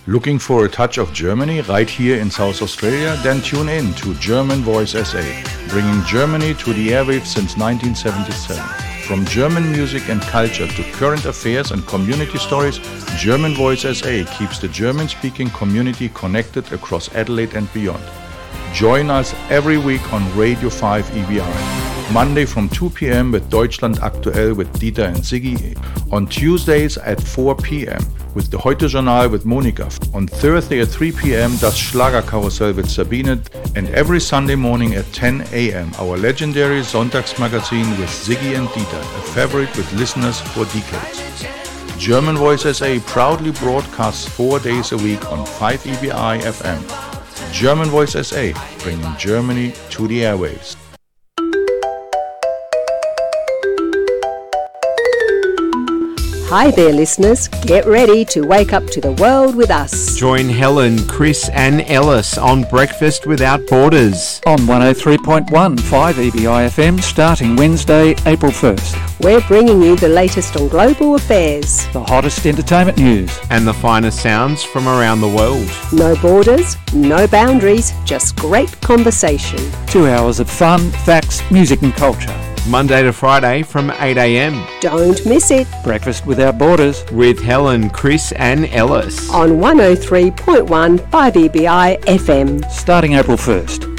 Looking for a touch of Germany right here in South Australia? Then tune in to German Voice SA, bringing Germany to the airwaves since 1977. From German music and culture to current affairs and community stories, German Voice SA keeps the German-speaking community connected across Adelaide and beyond. Join us every week on Radio 5 EBI. Monday from 2 p.m. with Deutschland Aktuell with Dieter and Siggi. On Tuesdays at 4 p.m. with the Heute Journal with Monika. On Thursday at 3 p.m. Das Schlagerkarussell with Sabine. And every Sunday morning at 10 a.m. our legendary Sonntagsmagazin with Siggi and Dieter, a favorite with listeners for decades. German Voice SA proudly broadcasts 4 days a week on 5 EBI FM. German Voice SA, bringing Germany to the airwaves. Hi there, listeners. Get ready to wake up to the world with us. Join Helen, Chris and Ellis on Breakfast Without Borders. On 103.1 5 EBI FM starting Wednesday, April 1st. We're bringing you the latest on global affairs, The hottest entertainment news. And the finest sounds from around the world. no borders, no boundaries, just great conversation. 2 hours of fun, facts, music and culture. Monday to Friday from 8 a.m. Don't miss it Breakfast Without Borders. with Helen, Chris and Ellis. on 103.1 5 EBI FM. Starting April 1st.